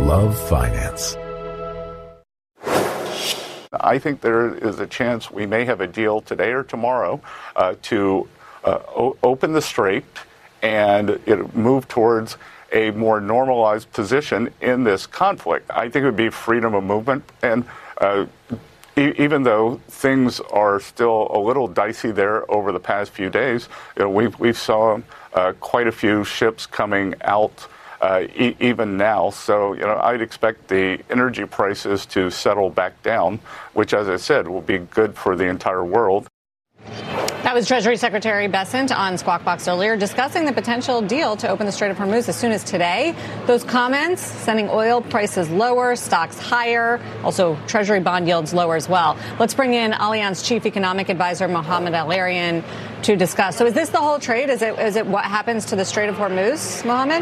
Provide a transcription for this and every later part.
love finance. I think there is a chance we may have a deal today or tomorrow to open the strait and move towards a more normalized position in this conflict. I think it would be freedom of movement, and even though things are still a little dicey there over the past few days, we've saw quite a few ships coming out even now. So, I'd expect the energy prices to settle back down, which, as I said, will be good for the entire world. That was Treasury Secretary Bessent on Squawk Box earlier, discussing the potential deal to open the Strait of Hormuz as soon as today. Those comments sending oil prices lower, stocks higher, also Treasury bond yields lower as well. Let's bring in Allianz Chief Economic Advisor Mohamed El-Erian to discuss. So is this the whole trade? Is it what happens to the Strait of Hormuz, Mohamed?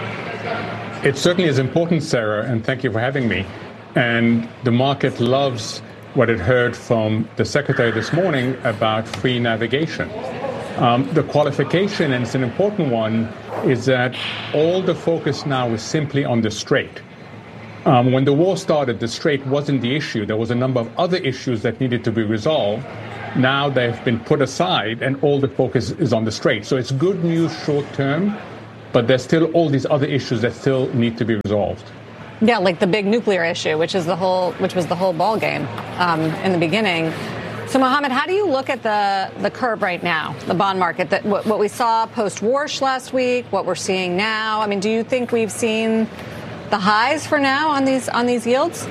It certainly is important, Sarah, and thank you for having me. And the market loves what it heard from the Secretary this morning about free navigation. The qualification, and it's an important one, is that all the focus now is simply on the Strait. When the war started, the Strait wasn't the issue. There was a number of other issues that needed to be resolved. Now they've been put aside, and all the focus is on the Strait. So it's good news short term, but there's still all these other issues that still need to be resolved. Yeah, like the big nuclear issue, which was the whole ball game in the beginning. So, Mohamed, how do you look at the curve right now, the bond market, what we saw post-Warsh last week, what we're seeing now? I mean, do you think we've seen the highs for now on these yields?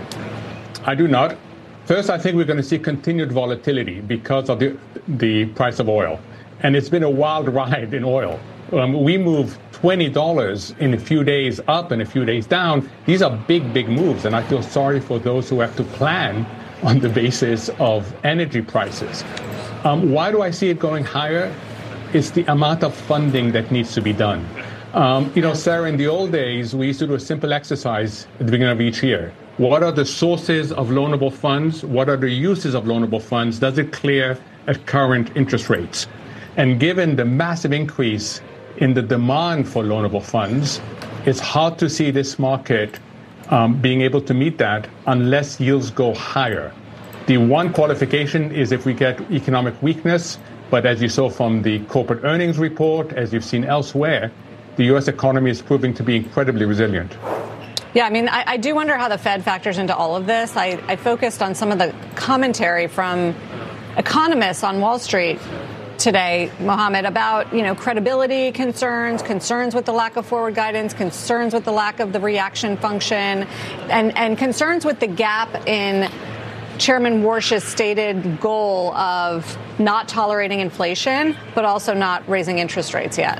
I do not. First, I think we're going to see continued volatility because of the price of oil. And it's been a wild ride in oil. We move $20 in a few days up and a few days down. These are big, big moves, and I feel sorry for those who have to plan on the basis of energy prices. Why do I see it going higher? It's the amount of funding that needs to be done. Sarah, in the old days, we used to do a simple exercise at the beginning of each year. What are the sources of loanable funds? What are the uses of loanable funds? Does it clear at current interest rates? And given the massive increase in the demand for loanable funds, it's hard to see this market being able to meet that unless yields go higher. The one qualification is if we get economic weakness, but as you saw from the corporate earnings report, as you've seen elsewhere, the U.S. economy is proving to be incredibly resilient. Yeah, I mean, I do wonder how the Fed factors into all of this. I focused on some of the commentary from economists on Wall Street today, Mohamed, about, credibility concerns with the lack of forward guidance, concerns with the lack of the reaction function, and concerns with the gap in Chairman Warsh's stated goal of not tolerating inflation, but also not raising interest rates yet.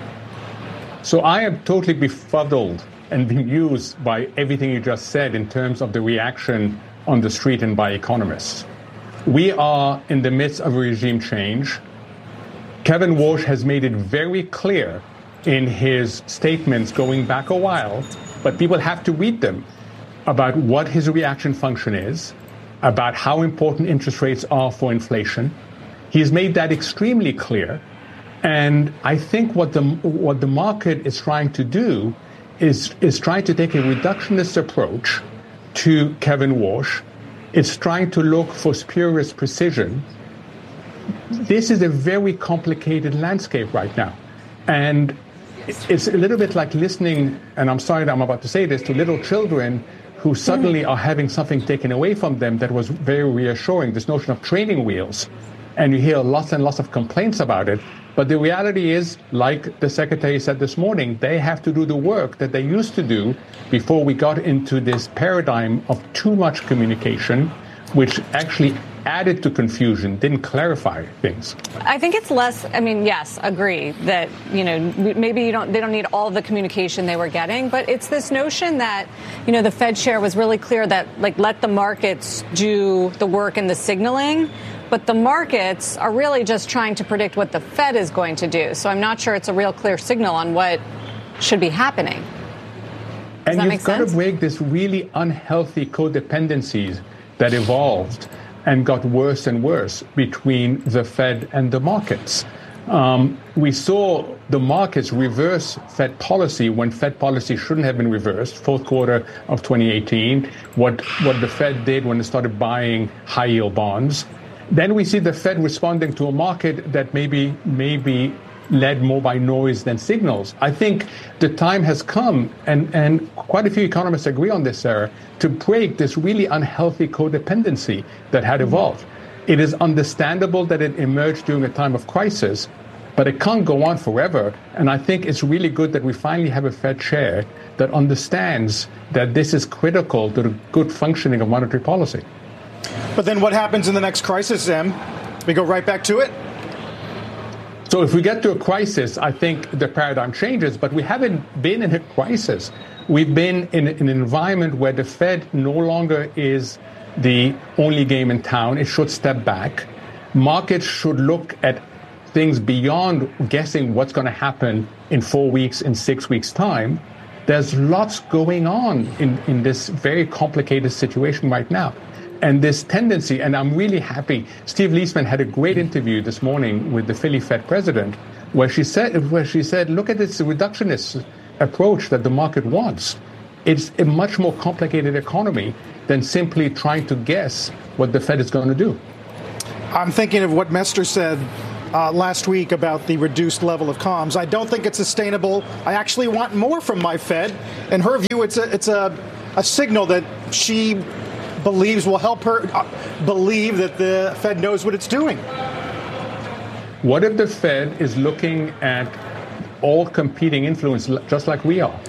So I am totally befuddled and bemused by everything you just said in terms of the reaction on the street and by economists. We are in the midst of a regime change. Kevin Warsh has made it very clear in his statements going back a while, but people have to read them, about what his reaction function is, about how important interest rates are for inflation. He's made that extremely clear. And I think what the market is trying to do is trying to take a reductionist approach to Kevin Warsh. It's trying to look for spurious precision. This is a very complicated landscape right now. And it's a little bit like listening, and I'm sorry that I'm about to say this, to little children who suddenly are having something taken away from them that was very reassuring, this notion of training wheels. And you hear lots and lots of complaints about it. But the reality is, like the Secretary said this morning, they have to do the work that they used to do before we got into this paradigm of too much communication, which actually added to confusion, didn't clarify things. I think it's less, yes, agree that, maybe they don't need all the communication they were getting, but it's this notion that, the Fed chair was really clear that, let the markets do the work and the signaling, but the markets are really just trying to predict what the Fed is going to do. So I'm not sure it's a real clear signal on what should be happening. And you've got to break this really unhealthy codependencies that evolved and got worse and worse between the Fed and the markets. We saw the markets reverse Fed policy when Fed policy shouldn't have been reversed, fourth quarter of 2018, what the Fed did when it started buying high-yield bonds. Then we see the Fed responding to a market that maybe led more by noise than signals. I think the time has come, and quite a few economists agree on this, Sarah, to break this really unhealthy codependency that had evolved. It is understandable that it emerged during a time of crisis, but it can't go on forever. And I think it's really good that we finally have a Fed chair that understands that this is critical to the good functioning of monetary policy. But then what happens in the next crisis, Em? We go right back to it? So if we get to a crisis, I think the paradigm changes, but we haven't been in a crisis. We've been in an environment where the Fed no longer is the only game in town. It should step back. Markets should look at things beyond guessing what's going to happen in 4 weeks, in 6 weeks' time. There's lots going on in this very complicated situation right now. And this tendency, and I'm really happy, Steve Leisman had a great interview this morning with the Philly Fed president, where she said, look at this reductionist approach that the market wants. It's a much more complicated economy than simply trying to guess what the Fed is going to do. I'm thinking of what Mester said last week about the reduced level of comms. I don't think it's sustainable. I actually want more from my Fed. In her view, it's a signal that she believes will help her believe that the Fed knows what it's doing. What if the Fed is looking at all competing influence just like we are?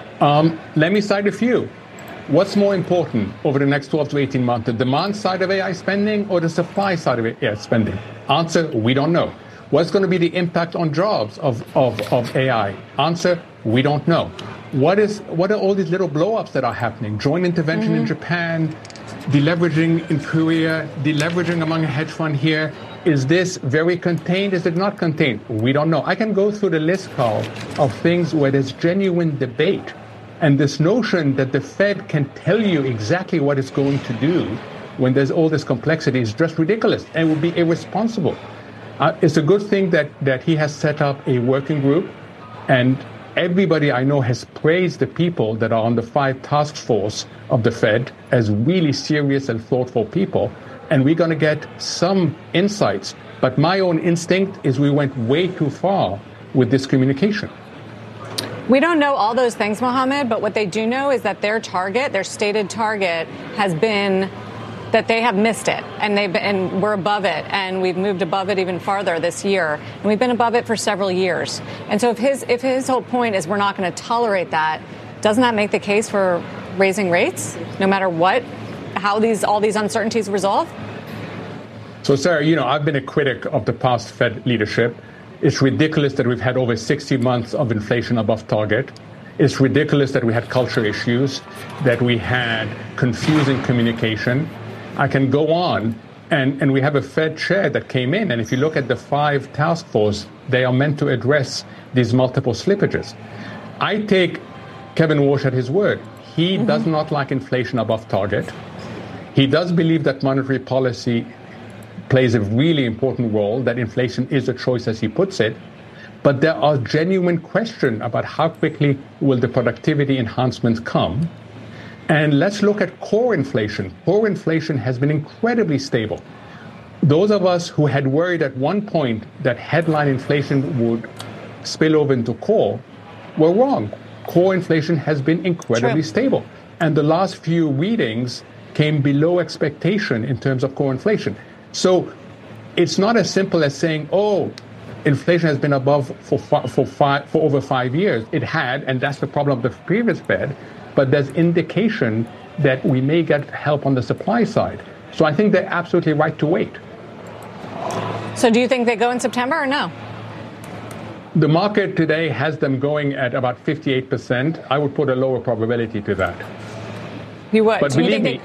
Let me cite a few. What's more important over the next 12 to 18 months, the demand side of AI spending or the supply side of AI spending? Answer, we don't know. What's going to be the impact on jobs of AI? Answer, we don't know. What are all these little blow-ups that are happening? Joint intervention in Japan, deleveraging in Korea, deleveraging among a hedge fund here. Is this very contained? Is it not contained? We don't know. I can go through the list, Carl, of things where there's genuine debate. And this notion that the Fed can tell you exactly what it's going to do when there's all this complexity is just ridiculous and would be irresponsible. It's a good thing that he has set up a working group, and everybody I know has praised the people that are on the 5 task force of the Fed as really serious and thoughtful people. And we're going to get some insights. But my own instinct is we went way too far with this communication. We don't know all those things, Mohammed, but what they do know is that their stated target, has been that they have missed it, and we're above it, and we've moved above it even farther this year, and we've been above it for several years. And so if his whole point is we're not going to tolerate that, doesn't that make the case for raising rates, no matter how all these uncertainties resolve? So, Sarah, I've been a critic of the past Fed leadership. It's ridiculous that we've had over 60 months of inflation above target. It's ridiculous that we had culture issues, that we had confusing communication. I can go on, and we have a Fed chair that came in, and if you look at the 5 task force, they are meant to address these multiple slippages. I take Kevin Walsh at his word. He does not like inflation above target. He does believe that monetary policy plays a really important role, that inflation is a choice, as he puts it. But there are genuine questions about how quickly will the productivity enhancements come. And let's look at core inflation. Core inflation has been incredibly stable. Those of us who had worried at one point that headline inflation would spill over into core were wrong. Core inflation has been incredibly stable. And the last few readings came below expectation in terms of core inflation. So it's not as simple as saying, inflation has been above for over 5 years. It had, and that's the problem of the previous Fed. But there's indication that we may get help on the supply side. So I think they're absolutely right to wait. So do you think they go in September or no? The market today has them going at about 58%. I would put a lower probability to that. You would? But believe me,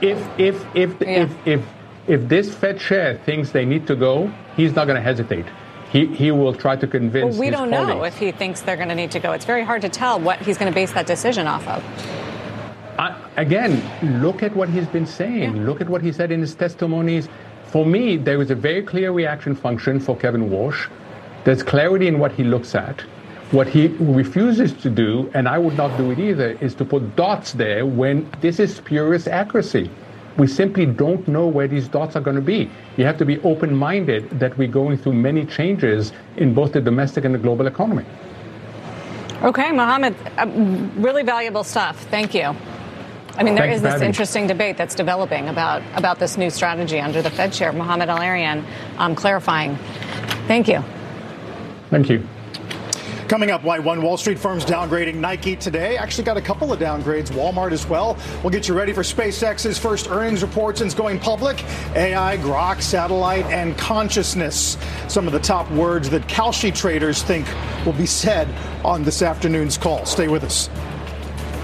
if this Fed chair thinks they need to go, he's not going to hesitate. He will try to convince his colleagues. We don't know if he thinks they're going to need to go. It's very hard to tell what he's going to base that decision off of. Again, look at what he's been saying. Yeah. Look at what he said in his testimonies. For me, there was a very clear reaction function for Kevin Walsh. There's clarity in what he looks at. What he refuses to do, and I would not do it either, is to put dots there when this is spurious accuracy. We simply don't know where these dots are going to be. You have to be open-minded that we're going through many changes in both the domestic and the global economy. Okay, Mohammed, really valuable stuff. Thank you. I mean, there is this interesting debate that's developing about this new strategy under the Fed chair, Mohammed El-Erian, clarifying. Thank you. Thank you. Coming up, why one Wall Street firm's downgrading Nike today. Actually got a couple of downgrades, Walmart as well. We'll get you ready for SpaceX's first earnings report since going public. AI, Grok, satellite, and consciousness. Some of the top words that Kalshi traders think will be said on this afternoon's call. Stay with us.